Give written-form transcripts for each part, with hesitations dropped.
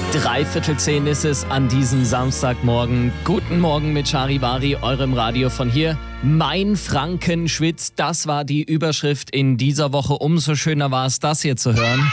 9:15 ist es an diesem Samstagmorgen. Guten Morgen mit Charivari, eurem Radio von hier. Mein Franken schwitzt, das war die Überschrift in dieser Woche. Umso schöner war es, das hier zu hören.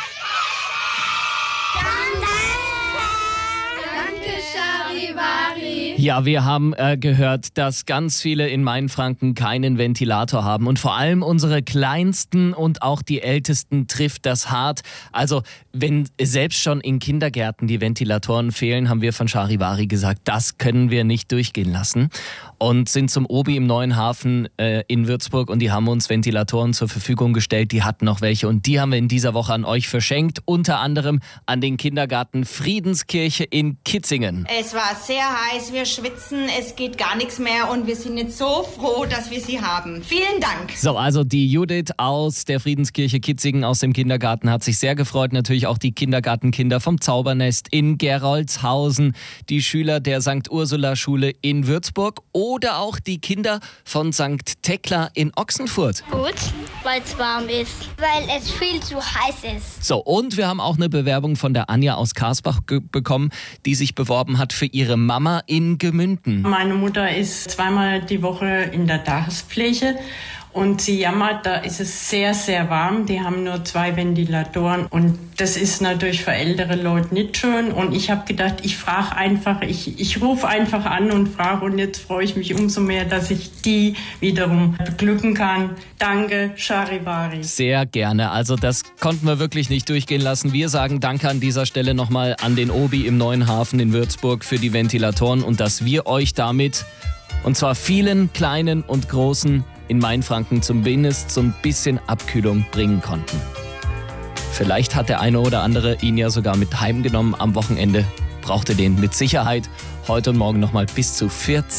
Ja, wir haben gehört, dass ganz viele in Mainfranken keinen Ventilator haben. Und vor allem unsere Kleinsten und auch die Ältesten trifft das hart. Also wenn selbst schon in Kindergärten die Ventilatoren fehlen, haben wir von Charivari gesagt, das können wir nicht durchgehen lassen. Und sind zum Obi im Neuen Hafen in Würzburg und die haben uns Ventilatoren zur Verfügung gestellt. Die hatten noch welche und die haben wir in dieser Woche an euch verschenkt. Unter anderem an den Kindergarten Friedenskirche in Kitzingen. Es war sehr heiß, wir schwitzen, es geht gar nichts mehr und wir sind jetzt so froh, dass wir sie haben. Vielen Dank. So, also die Judith aus der Friedenskirche Kitzingen aus dem Kindergarten hat sich sehr gefreut. Natürlich auch die Kindergartenkinder vom Zaubernest in Gerolzhausen, die Schüler der St. Ursula Schule in Würzburg oder auch die Kinder von St. Thekla in Ochsenfurt. Gut, weil es warm ist. Weil es viel zu heiß ist. So, und wir haben auch eine Bewerbung von der Anja aus Karsbach bekommen, die sich beworben hat für ihre Mama in Gemünden. Meine Mutter ist zweimal die Woche in der Tagespflege und sie jammert, da ist es sehr, sehr warm. Die haben nur 2 Ventilatoren und das ist natürlich für ältere Leute nicht schön. Und ich habe gedacht, ich frage einfach, ich rufe einfach an und frage und jetzt freue ich mich umso mehr, dass ich die wiederum beglücken kann. Danke, Charivari. Sehr gerne. Also das konnten wir wirklich nicht durchgehen lassen. Wir sagen Danke an dieser Stelle nochmal an den Obi im Neuen Hafen in Würzburg für die Ventilatoren und dass wir euch damit, und zwar vielen kleinen und großen in Mainfranken, zumindest so ein bisschen Abkühlung bringen konnten. Vielleicht hat der eine oder andere ihn ja sogar mit heimgenommen am Wochenende. Brauchte den mit Sicherheit heute und morgen nochmal bis zu 40